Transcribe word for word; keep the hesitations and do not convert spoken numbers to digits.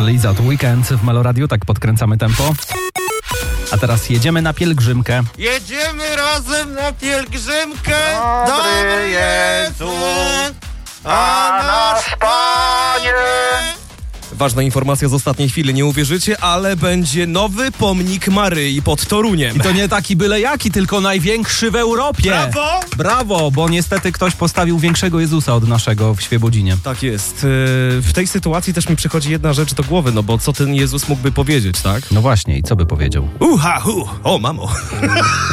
Liza, to Weekend w Meloradiu, tak podkręcamy tempo. A teraz jedziemy na pielgrzymkę. Jedziemy razem na pielgrzymkę. Dobry Jezu, a nasz Panie. Ważna informacja z ostatniej chwili, nie uwierzycie, ale będzie nowy pomnik Maryi pod Toruniem. I to nie taki byle jaki, tylko największy w Europie. Brawo! Brawo, bo niestety ktoś postawił większego Jezusa od naszego w Świebodzinie. Tak jest. W tej sytuacji też mi przychodzi jedna rzecz do głowy, no bo co ten Jezus mógłby powiedzieć, tak? No właśnie, i co by powiedział? Uha, hu, o mamo.